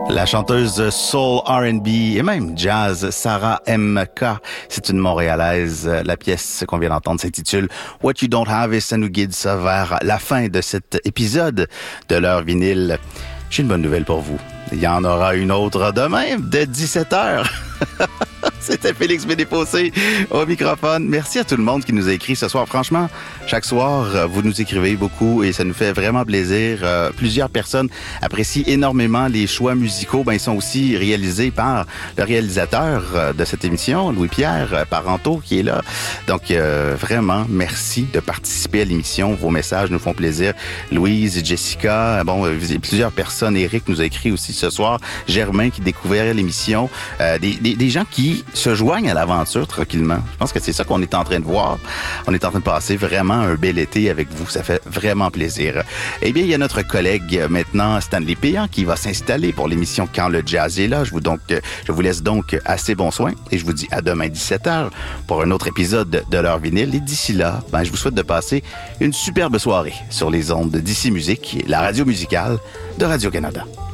La chanteuse soul, R&B et même jazz, Sarah M.K. C'est une Montréalaise. La pièce qu'on vient d'entendre s'intitule What You Don't Have et ça nous guide ça vers la fin de cet épisode de l'heure vinyle. J'ai une bonne nouvelle pour vous. Il y en aura une autre demain dès 17h. C'était Félix Bédéfossé au microphone. Merci à tout le monde qui nous a écrit ce soir. Franchement, chaque soir, vous nous écrivez beaucoup et ça nous fait vraiment plaisir. Plusieurs personnes apprécient énormément les choix musicaux. Ils sont aussi réalisés par le réalisateur de cette émission, Louis-Pierre Parenteau, qui est là. Donc, vraiment, merci de participer à l'émission. Vos messages nous font plaisir. Louise, Jessica, plusieurs personnes. Eric nous a écrit aussi ce soir. Germain qui découvrait l'émission. Des gens qui se joignent à l'aventure tranquillement. Je pense que c'est ça qu'on est en train de voir. On est en train de passer vraiment un bel été avec vous. Ça fait vraiment plaisir. Eh bien, il y a notre collègue maintenant, Stanley Péan, qui va s'installer pour l'émission Quand le jazz est là. Je vous laisse donc assez bon soin et je vous dis à demain 17h pour un autre épisode de l'heure vinyle. Et d'ici là, je vous souhaite de passer une superbe soirée sur les ondes d'Ici Musique, la radio musicale de Radio-Canada.